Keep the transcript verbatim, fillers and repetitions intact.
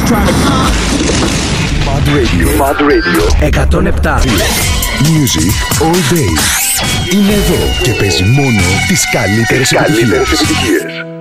trying to... Mad Radio. Mad Radio. εκατόν επτά. Music all day. Είναι εδώ και παίζει μόνο τις καλύτερες επιτυχίες.